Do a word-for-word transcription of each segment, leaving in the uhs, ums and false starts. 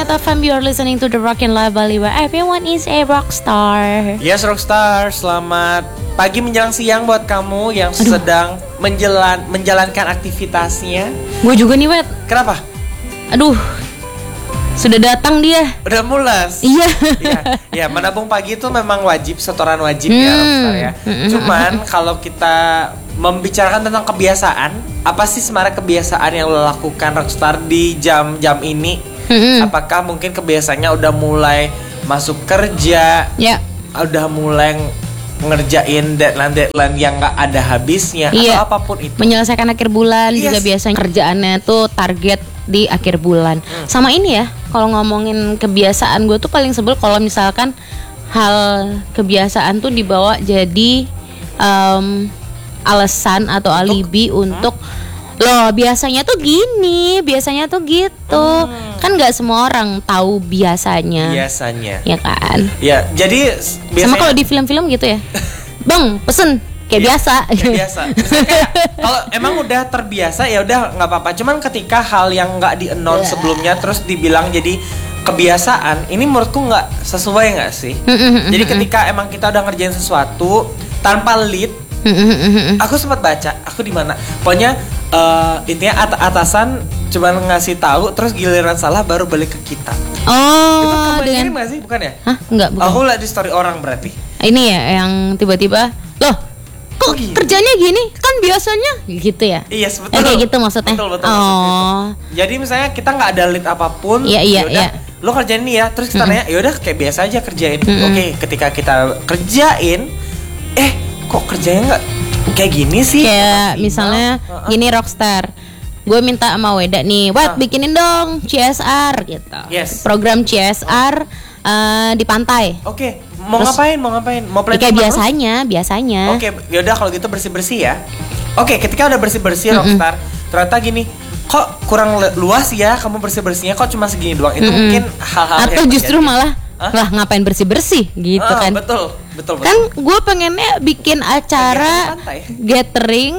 Planet F M, you're listening to the Rockin' Live Bali where everyone is a rockstar. Yes, rockstar. Selamat pagi menjelang siang buat kamu yang Aduh. sedang menjalan menjalankan aktivitasnya. Gue juga nih, Wet. Kenapa? Aduh, sudah datang dia. Udah mulas. Iya. Iya, ya, menabung pagi itu memang wajib, setoran wajib hmm. ya, rockstar ya. Cuman kalau kita membicarakan tentang kebiasaan, apa sih sebenarnya kebiasaan yang lo lakukan rockstar di jam-jam ini? Hmm. Apakah mungkin kebiasaannya udah mulai masuk kerja? Ya. Udah mulai ngerjain deadline-deadline yang gak ada habisnya, iya. atau apapun itu. Menyelesaikan akhir bulan yes. juga biasanya kerjaannya tuh target di akhir bulan. Hmm. Sama ini ya, kalau ngomongin kebiasaan, gue tuh paling sebel kalau misalkan hal kebiasaan tuh dibawa jadi um, alasan atau alibi untuk, untuk loh biasanya tuh gini, biasanya tuh gitu. Hmm. Kan nggak semua orang tahu biasanya. Biasanya. Ya kan? Ya, jadi biasanya sama kalau di film-film gitu ya. Bang, pesen kayak ya, biasa. Kayak biasa. Kalau emang udah terbiasa ya udah nggak apa-apa. Cuman ketika hal yang nggak di-announce yeah. sebelumnya terus dibilang jadi kebiasaan, ini menurutku nggak sesuai nggak sih? Jadi ketika emang kita udah ngerjain sesuatu tanpa lead, aku sempat baca, aku di mana? Pokoknya uh, intinya at- atasan cuma ngasih tahu, terus giliran salah baru balik ke kita. Oh, itu kamu dengan... kirim nggak sih? Bukan ya? Hah? Enggak, bukan. Aku lihat di story orang berarti. Ini ya yang tiba-tiba, loh, kok gini? Kerjanya gini? Kan biasanya gitu ya? Iya, yes, betul. Eh, kayak gitu maksudnya. Betul, betul. Oh. Maksudnya. Jadi misalnya kita nggak ada lead apapun, iya, iya, yaudah, iya. lo kerjain nih ya, terus kita mm-hmm. nanya, yaudah kayak biasa aja kerjain. Mm-hmm. Oke, ketika kita kerjain, eh kok kerjanya nggak kayak gini sih? Kayak misalnya uh-uh. gini rockstar, gue minta sama Weda nih, Wed uh. bikinin dong C S R gitu. Yes. Program C S R uh, di pantai. Oke, okay. mau terus, ngapain? Mau ngapain? Mau play kayak biasanya, terus? biasanya. Oke, okay. yaudah kalau gitu bersih-bersih ya. Oke, okay, ketika udah bersih-bersih mm-hmm. rockstar, ternyata gini, kok kurang luas ya kamu bersih-bersihnya, kok cuma segini doang. Itu mm-hmm. mungkin hal-hal atau justru terjadi. Malah Hah? lah ngapain bersih-bersih gitu uh, kan. Betul, betul, betul. Kan gue pengennya bikin acara gathering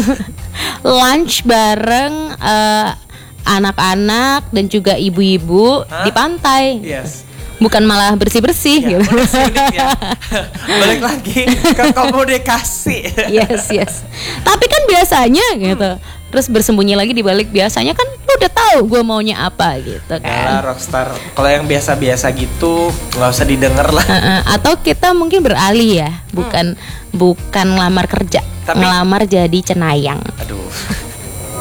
lunch bareng uh, anak-anak dan juga ibu-ibu Hah? di pantai. Yes. Bukan malah bersih-bersih ya, gitu. Ya. Balik lagi ke komunikasi. Yes, yes. Tapi kan biasanya gitu. Terus bersembunyi lagi di balik biasanya kan lu udah tahu gue maunya apa gitu kan. Yalah rockstar. Kalau yang biasa-biasa gitu nggak usah didengar lah. Uh-uh. Atau kita mungkin beralih ya, bukan hmm. bukan ngelamar kerja, tapi ngelamar jadi cenayang. Aduh.